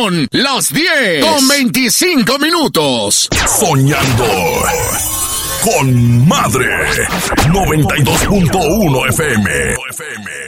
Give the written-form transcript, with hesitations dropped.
Son las 10:25. Soñando con Madre 92.1 FM.